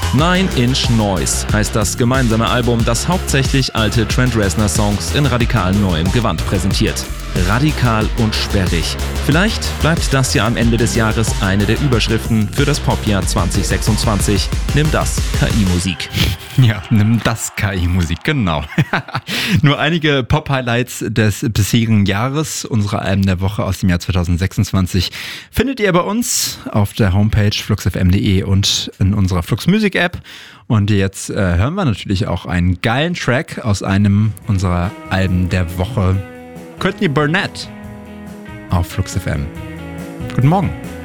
Nine Inch Noise heißt das gemeinsame Album, das hauptsächlich alte Trent Reznor-Songs in radikal neuem Gewand präsentiert. Radikal und sperrig. Vielleicht bleibt das ja am Ende des Jahres eine der Überschriften für das Popjahr 2026. Nimm das, KI-Musik. Ja, nimm das, KI-Musik, genau. Nur einige Pop-Highlights des bisherigen Jahres, unsere Alben der Woche aus dem Jahr 2026, findet ihr bei uns auf der Homepage fluxfm.de und in unserer Flux Music App. Und jetzt hören wir natürlich auch einen geilen Track aus einem unserer Alben der Woche. Courtney Barnett auf Flux FM. Guten Morgen.